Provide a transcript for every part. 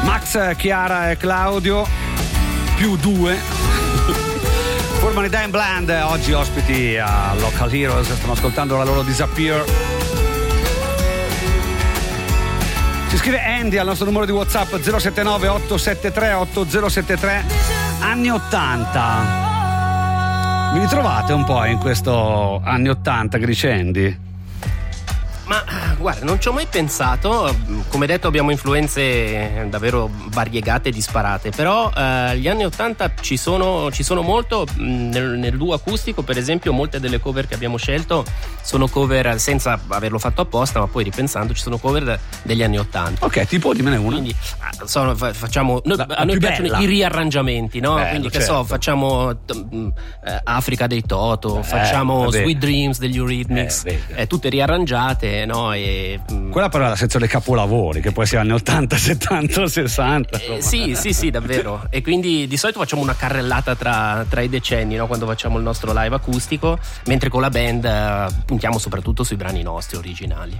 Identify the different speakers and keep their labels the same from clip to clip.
Speaker 1: Max, Chiara e Claudio più 2 formano i Dying Blend, oggi ospiti a Local Heroes. Stiamo ascoltando la loro Disappear. Ci scrive Andy al nostro numero di WhatsApp 079 873 8073. Anni 80, vi ritrovate un po' in questo anni 80, Gricendi?
Speaker 2: Ma guarda, non ci ho mai pensato. Come detto, abbiamo influenze davvero variegate e disparate, però gli anni 80 ci sono molto. Nel duo acustico, per esempio, molte delle cover che abbiamo scelto sono cover senza averlo fatto apposta, ma poi ripensando ci sono cover degli anni 80.
Speaker 1: Ok, tipo dimmene una.
Speaker 2: Quindi facciamo a noi piacciono i riarrangiamenti, no? Quindi che
Speaker 1: certo.
Speaker 2: Facciamo Africa dei Toto, facciamo Sweet Dreams degli Eurythmics, tutte riarrangiate, no?
Speaker 1: Quella però è la sezione capolavori, che poi sia anni 80, 70, 60.
Speaker 2: Sì, davvero. E quindi di solito facciamo una carrellata tra i decenni, no? Quando facciamo il nostro live acustico, mentre con la band puntiamo soprattutto sui brani nostri originali.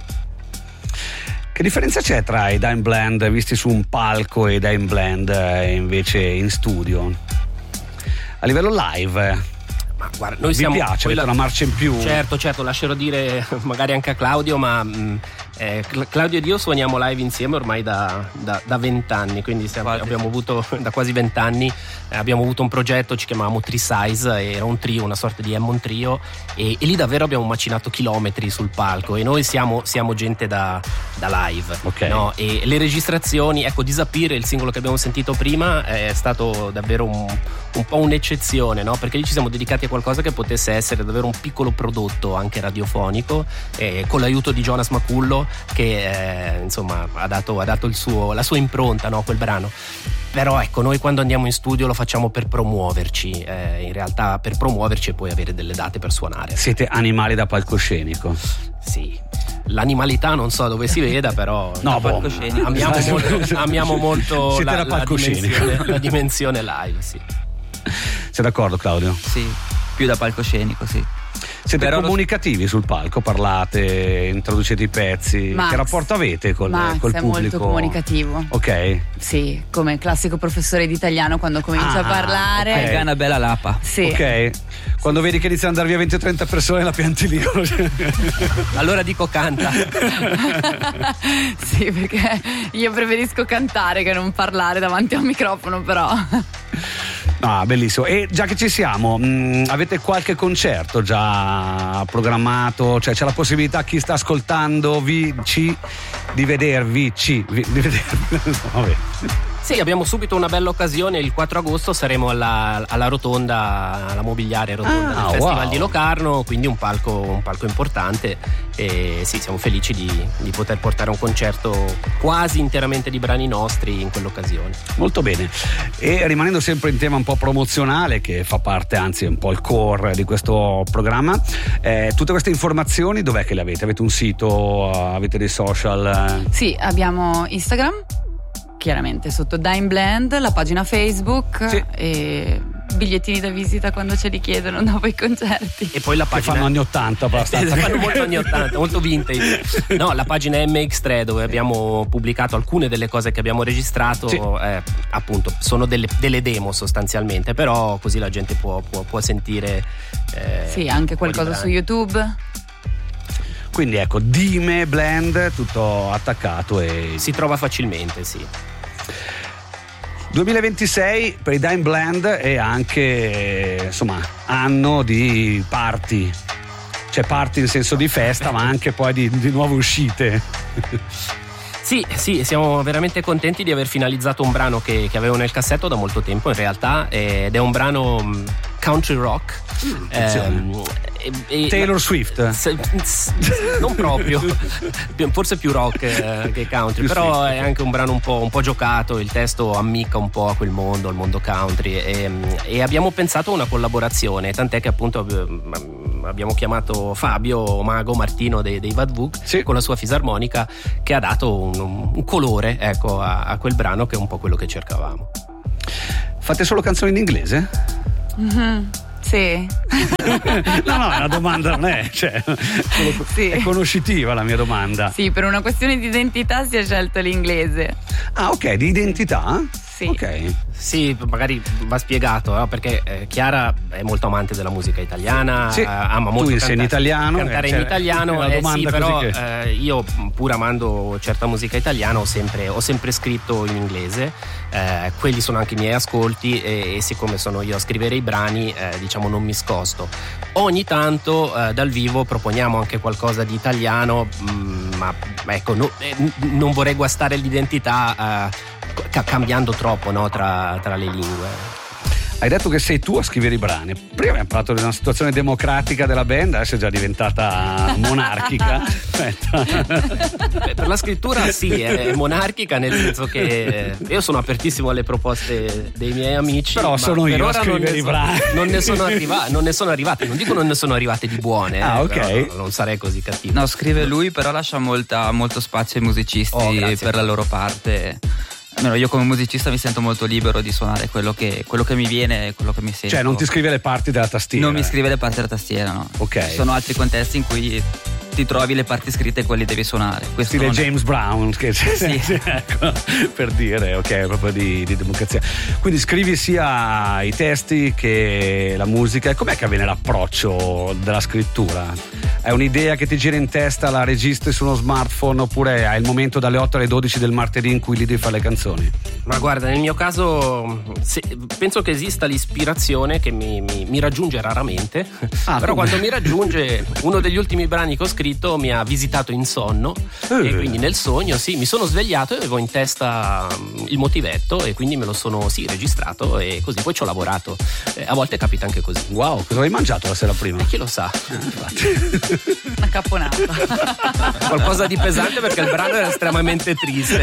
Speaker 1: Che differenza c'è tra i Dying Blend visti su un palco e i Dying Blend invece in studio? A livello live?
Speaker 2: Ma guarda, noi
Speaker 1: vi piace? Avete una marcia in più?
Speaker 2: Certo, lascerò dire magari anche a Claudio, ma Claudio ed io suoniamo live insieme ormai da 20 anni, quindi abbiamo avuto da quasi 20 anni abbiamo avuto un progetto, ci chiamavamo Tree Size, era un trio, una sorta di Hammond trio, e lì davvero abbiamo macinato chilometri sul palco, e noi siamo gente da live,
Speaker 1: okay.
Speaker 2: No? E le registrazioni, ecco, Disappear, il singolo che abbiamo sentito prima, è stato davvero un po' un'eccezione, no? Perché lì ci siamo dedicati a qualcosa che potesse essere davvero un piccolo prodotto anche radiofonico, con l'aiuto di Jonas Macullo, che insomma ha dato la sua impronta, no, a quel brano. Però ecco, noi quando andiamo in studio lo facciamo per promuoverci, in realtà per promuoverci e poi avere delle date per suonare.
Speaker 1: Siete animali da palcoscenico?
Speaker 2: Sì, l'animalità non so dove si veda, però
Speaker 1: no,
Speaker 2: palcoscenico. Amiamo molto la dimensione live, sì.
Speaker 1: Sei d'accordo, Claudio?
Speaker 3: Sì, più da palcoscenico, sì.
Speaker 1: Siete però comunicativi sul palco, parlate, introducete i pezzi.
Speaker 4: Max,
Speaker 1: che rapporto avete col pubblico?
Speaker 4: È molto comunicativo.
Speaker 1: Ok.
Speaker 4: Sì, come classico professore di italiano, quando comincia a parlare.
Speaker 3: Okay. È una bella lapa.
Speaker 4: Sì.
Speaker 1: Ok. Quando vedi che iniziano ad andare via 20 o 30 persone la pianti lì.
Speaker 2: Allora dico canta.
Speaker 4: Sì, perché io preferisco cantare che non parlare davanti a un microfono, però.
Speaker 1: Ah, bellissimo. E già che ci siamo, avete qualche concerto già programmato? Cioè c'è la possibilità, chi sta ascoltando di vedervi. Vabbè.
Speaker 2: Sì, abbiamo subito una bella occasione. Il 4 agosto saremo alla rotonda, alla mobiliare rotonda del Festival di Locarno, quindi un palco importante, e sì, siamo felici di poter portare un concerto quasi interamente di brani nostri in quell'occasione.
Speaker 1: Molto bene. E rimanendo sempre in tema un po' promozionale, che fa parte, anzi è un po' il core di questo programma, tutte queste informazioni dov'è che le avete? Avete un sito? Avete dei social?
Speaker 4: Sì, abbiamo Instagram, chiaramente sotto Dying Blend, la pagina Facebook, sì, e bigliettini da visita quando ce li chiedono dopo i concerti.
Speaker 2: E poi la pagina,
Speaker 1: che fanno anni 80 abbastanza.
Speaker 2: Fanno molto anni 80, molto vintage. No, la pagina MX3, dove abbiamo pubblicato alcune delle cose che abbiamo registrato, sì, appunto sono delle demo sostanzialmente, però così la gente può sentire
Speaker 4: sì, anche qualcosa su YouTube.
Speaker 1: Quindi ecco, Dime Blend, tutto attaccato e
Speaker 2: si trova facilmente, sì.
Speaker 1: 2026 per i Dying Blend è anche, insomma, anno di party. Cioè party in senso di festa, ma anche poi di nuove uscite.
Speaker 2: Sì, siamo veramente contenti di aver finalizzato un brano che avevo nel cassetto da molto tempo in realtà, ed è un brano country rock.
Speaker 1: Taylor Swift?
Speaker 2: Non proprio, forse più rock che country, però è anche un brano un po' giocato, il testo ammicca un po' a quel mondo, al mondo country, e abbiamo pensato a una collaborazione, tant'è che appunto abbiamo chiamato Fabio Mago Martino dei Bad Vug, sì, con la sua fisarmonica, che ha dato un colore, ecco, a quel brano, che è un po' quello che cercavamo.
Speaker 1: Fate solo canzoni in inglese?
Speaker 4: Mm-hmm. Sì.
Speaker 1: No, la domanda non è, cioè,
Speaker 4: sì,
Speaker 1: è conoscitiva la mia domanda.
Speaker 4: Sì, per una questione di identità si è scelto l'inglese.
Speaker 1: Ah, ok, di identità?
Speaker 4: Sì.
Speaker 1: Ok.
Speaker 2: Sì, magari va spiegato, perché Chiara è molto amante della musica italiana,
Speaker 1: Sì,
Speaker 2: ama molto
Speaker 1: tu insegni
Speaker 2: cantare,
Speaker 1: italiano,
Speaker 2: cantare in italiano,
Speaker 1: è una
Speaker 2: sì,
Speaker 1: domanda
Speaker 2: però
Speaker 1: così che...
Speaker 2: io pur amando certa musica italiana ho sempre scritto in inglese, quelli sono anche i miei ascolti e siccome sono io a scrivere i brani, diciamo non mi scosto. Ogni tanto dal vivo proponiamo anche qualcosa di italiano, ma ecco, non vorrei guastare l'identità cambiando troppo, no, tra le lingue.
Speaker 1: Hai detto che sei tu a scrivere i brani. Prima abbiamo parlato di una situazione democratica della band, adesso è già diventata monarchica.
Speaker 2: Per la scrittura sì, è monarchica, nel senso che io sono apertissimo alle proposte dei miei amici,
Speaker 1: però sono
Speaker 2: per
Speaker 1: io a
Speaker 2: ora
Speaker 1: scrivere i brani.
Speaker 2: non ne sono arrivate, non dico non ne sono arrivate di buone,
Speaker 1: ok,
Speaker 2: non sarei così cattivo.
Speaker 3: No, scrive lui, però lascia molto spazio ai musicisti per la loro parte. Almeno io come musicista mi sento molto libero di suonare quello che mi viene, quello che mi sento.
Speaker 1: Cioè non ti scrive le parti della tastiera?
Speaker 3: Non mi scrive le parti della tastiera, no.
Speaker 1: Ok.
Speaker 3: Ci sono altri contesti in cui ti trovi le parti scritte e quelli devi suonare. Questo
Speaker 1: stile James Brown, che
Speaker 3: sì.
Speaker 1: Ecco, per dire, ok, proprio di democrazia. Quindi scrivi sia i testi che la musica. E com'è che avviene l'approccio della scrittura? È un'idea che ti gira in testa, la registri su uno smartphone, oppure hai il momento dalle 8 alle 12 del martedì in cui lì devi fare le canzoni?
Speaker 2: Ma guarda, nel mio caso penso che esista l'ispirazione che mi raggiunge raramente, però quando mi raggiunge, uno degli ultimi brani che ho scritto mi ha visitato in sonno e quindi nel sogno mi sono svegliato e avevo in testa il motivetto e quindi me lo sono registrato e così poi ci ho lavorato. A volte capita anche così.
Speaker 1: Wow, cosa hai mangiato la sera prima?
Speaker 2: Chi lo sa?
Speaker 4: Una caponata.
Speaker 2: Qualcosa di pesante perché il brano era estremamente triste.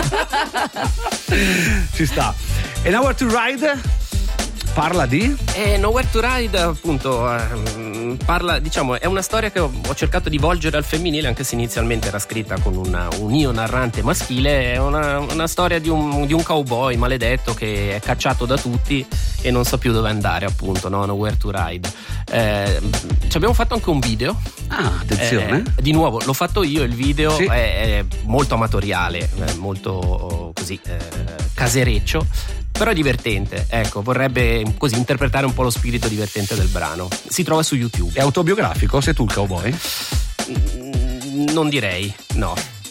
Speaker 1: Ci sta. E Nowhere to Ride? Parla di?
Speaker 2: Nowhere to Ride, appunto, parla, diciamo, è una storia che ho cercato di volgere al femminile, anche se inizialmente era scritta con un io narrante maschile. È una storia di un cowboy maledetto che è cacciato da tutti e non sa più dove andare, appunto, no? Nowhere to Ride. Ci abbiamo fatto anche un video.
Speaker 1: Ah, attenzione.
Speaker 2: Di nuovo, l'ho fatto io, il video
Speaker 1: sì.
Speaker 2: è molto amatoriale, molto così casereccio, però è divertente, ecco, vorrebbe così interpretare un po' lo spirito divertente del brano. Si trova su YouTube.
Speaker 1: È autobiografico? Sei tu il cowboy?
Speaker 2: Non direi, no.